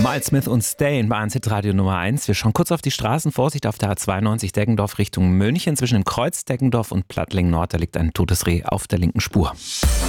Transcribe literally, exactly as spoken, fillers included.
Miles Smith und Stain bei eins Hitradio Nummer eins. Wir schauen kurz auf die Straßen. Vorsicht auf der A zweiundneunzig Deggendorf Richtung München. Zwischen dem Kreuz Deggendorf und Plattling Nord, da liegt ein totes Reh auf der linken Spur.